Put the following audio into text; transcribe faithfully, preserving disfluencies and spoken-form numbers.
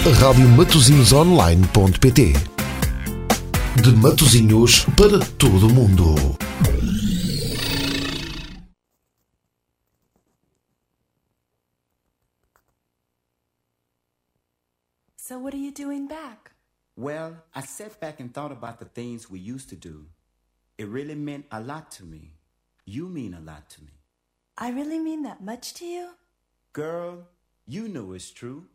rádio matosinhos online ponto pt. De Matosinhos para todo o mundo. So what are you doing back? Well, I sat back and thought about the things we used to do. It really meant a lot to me. You mean a lot to me. I really mean that much to you? Girl, you know it's true.